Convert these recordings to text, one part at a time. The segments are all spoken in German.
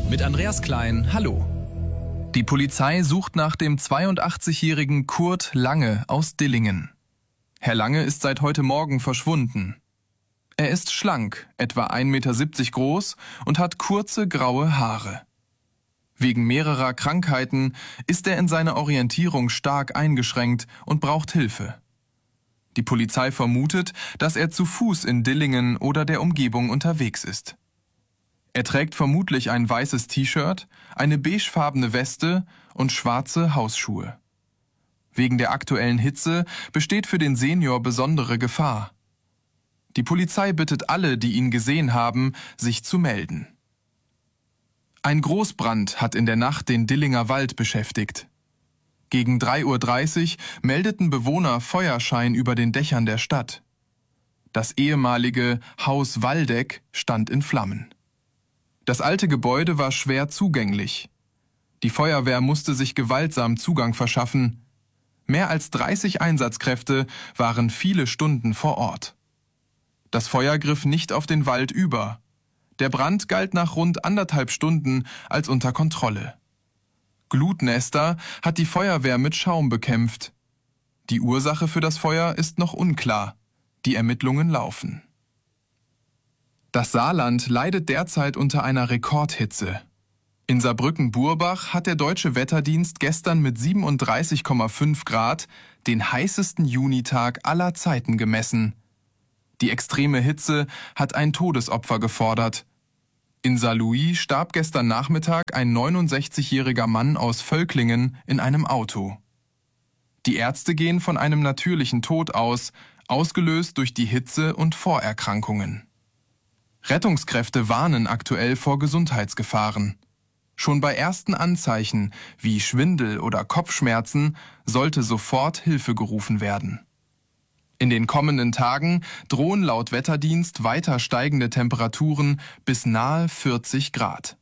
Mit Andreas Klein, hallo. Die Polizei sucht nach dem 82-jährigen Kurt Lange aus Dillingen. Herr Lange ist seit heute Morgen verschwunden. Er ist schlank, etwa 1,70 Meter groß und hat kurze graue Haare. Wegen mehrerer Krankheiten ist er in seiner Orientierung stark eingeschränkt und braucht Hilfe. Die Polizei vermutet, dass er zu Fuß in Dillingen oder der Umgebung unterwegs ist. Er trägt vermutlich ein weißes T-Shirt, eine beigefarbene Weste und schwarze Hausschuhe. Wegen der aktuellen Hitze besteht für den Senior besondere Gefahr. Die Polizei bittet alle, die ihn gesehen haben, sich zu melden. Ein Großbrand hat in der Nacht den Dillinger Wald beschäftigt. Gegen 3:30 Uhr meldeten Bewohner Feuerschein über den Dächern der Stadt. Das ehemalige Haus Waldeck stand in Flammen. Das alte Gebäude war schwer zugänglich. Die Feuerwehr musste sich gewaltsam Zugang verschaffen. Mehr als 30 Einsatzkräfte waren viele Stunden vor Ort. Das Feuer griff nicht auf den Wald über. Der Brand galt nach rund 1,5 Stunden als unter Kontrolle. Glutnester hat die Feuerwehr mit Schaum bekämpft. Die Ursache für das Feuer ist noch unklar. Die Ermittlungen laufen. Das Saarland leidet derzeit unter einer Rekordhitze. In Saarbrücken-Burbach hat der Deutsche Wetterdienst gestern mit 37,5 Grad den heißesten Junitag aller Zeiten gemessen. Die extreme Hitze hat ein Todesopfer gefordert. In Saarlouis starb gestern Nachmittag ein 69-jähriger Mann aus Völklingen in einem Auto. Die Ärzte gehen von einem natürlichen Tod aus, ausgelöst durch die Hitze und Vorerkrankungen. Rettungskräfte warnen aktuell vor Gesundheitsgefahren. Schon bei ersten Anzeichen wie Schwindel oder Kopfschmerzen sollte sofort Hilfe gerufen werden. In den kommenden Tagen drohen laut Wetterdienst weiter steigende Temperaturen bis nahe 40 Grad.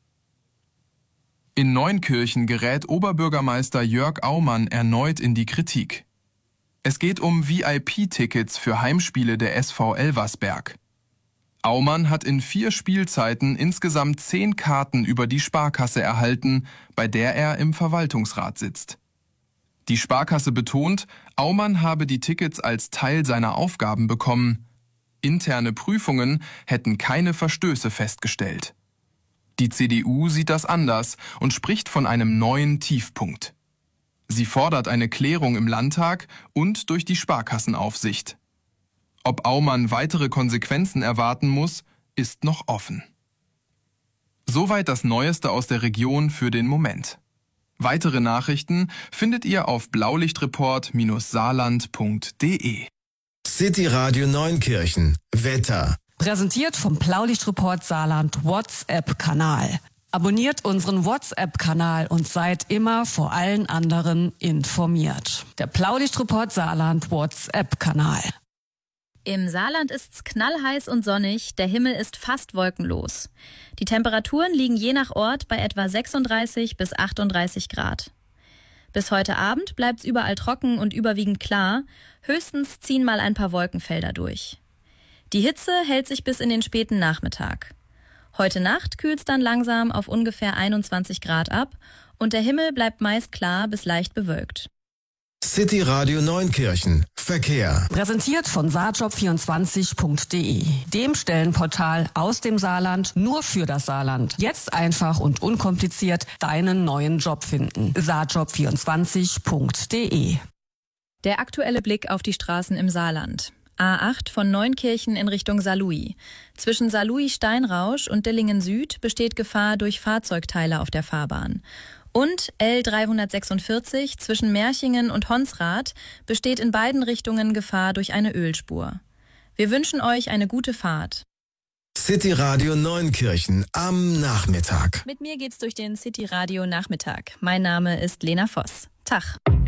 In Neunkirchen gerät Oberbürgermeister Jörg Aumann erneut in die Kritik. Es geht um VIP-Tickets für Heimspiele der SV Elversberg. Aumann hat in 4 Spielzeiten insgesamt 10 Karten über die Sparkasse erhalten, bei der er im Verwaltungsrat sitzt. Die Sparkasse betont, Aumann habe die Tickets als Teil seiner Aufgaben bekommen. Interne Prüfungen hätten keine Verstöße festgestellt. Die CDU sieht das anders und spricht von einem neuen Tiefpunkt. Sie fordert eine Klärung im Landtag und durch die Sparkassenaufsicht. Ob Aumann weitere Konsequenzen erwarten muss, ist noch offen. Soweit das Neueste aus der Region für den Moment. Weitere Nachrichten findet ihr auf blaulichtreport-saarland.de. City Radio Neunkirchen. Wetter. Präsentiert vom Blaulichtreport Saarland WhatsApp-Kanal. Abonniert unseren WhatsApp-Kanal und seid immer vor allen anderen informiert. Der Blaulichtreport Saarland WhatsApp-Kanal. Im Saarland ist's knallheiß und sonnig, der Himmel ist fast wolkenlos. Die Temperaturen liegen je nach Ort bei etwa 36 bis 38 Grad. Bis heute Abend bleibt's überall trocken und überwiegend klar, höchstens ziehen mal ein paar Wolkenfelder durch. Die Hitze hält sich bis in den späten Nachmittag. Heute Nacht kühlt's dann langsam auf ungefähr 21 Grad ab und der Himmel bleibt meist klar bis leicht bewölkt. City Radio Neunkirchen. Verkehr. Präsentiert von saarjob24.de, dem Stellenportal aus dem Saarland nur für das Saarland. Jetzt einfach und unkompliziert deinen neuen Job finden. saarjob24.de. Der aktuelle Blick auf die Straßen im Saarland. A8 von Neunkirchen in Richtung Saarlouis. Zwischen Saarlouis-Steinrausch und Dillingen Süd besteht Gefahr durch Fahrzeugteile auf der Fahrbahn. Und L346 zwischen Merchingen und Honsrath besteht in beiden Richtungen Gefahr durch eine Ölspur. Wir wünschen euch eine gute Fahrt. City Radio Neunkirchen am Nachmittag. Mit mir geht's durch den City Radio Nachmittag. Mein Name ist Lena Voss. Tag.